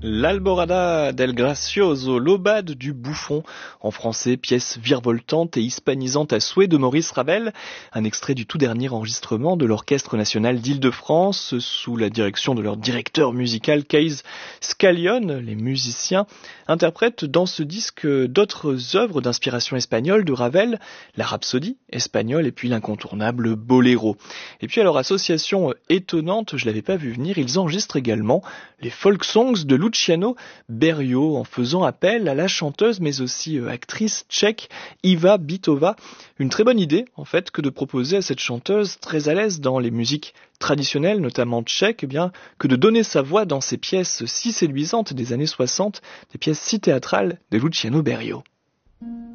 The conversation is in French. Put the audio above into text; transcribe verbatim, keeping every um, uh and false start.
L'Alborada del Gracioso, l'aubade du bouffon, en français, pièce virevoltante et hispanisante à souhait de Maurice Ravel, un extrait du tout dernier enregistrement de l'Orchestre National d'Île-de-France, sous la direction de leur directeur musical Kees Scallion. Les musiciens interprètent dans ce disque d'autres œuvres d'inspiration espagnole de Ravel, la Rhapsodie espagnole et puis l'incontournable Boléro. Et puis alors, association étonnante, je l'avais pas vu venir, ils enregistrent également les folk songs de Luciano Berio en faisant appel à la chanteuse mais aussi euh, actrice tchèque Iva Bitova. Une très bonne idée en fait que de proposer à cette chanteuse très à l'aise dans les musiques traditionnelles, notamment tchèques, eh bien que de donner sa voix dans ces pièces si séduisantes des années soixante, des pièces si théâtrales de Luciano Berio.